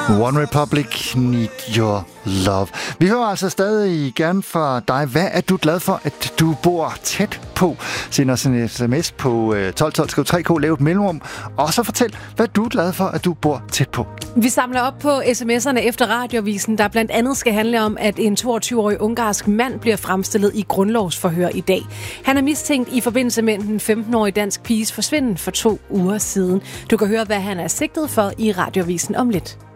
One Republic, Need Your Love. Vi hører altså stadig gerne fra dig. Hvad er du glad for, at du bor tæt på? Send os en sms på 1212, skriv 3K, lav et mellemrum. Og så fortæl, hvad du er glad for, at du bor tæt på. Vi samler op på sms'erne efter Radioavisen, der blandt andet skal handle om, at en 22-årig ungarsk mand bliver fremstillet i grundlovsforhør i dag. Han er mistænkt i forbindelse med den 15-årige dansk piges forsvinden for 2 uger siden. Du kan høre, hvad han er sigtet for i Radioavisen om lidt.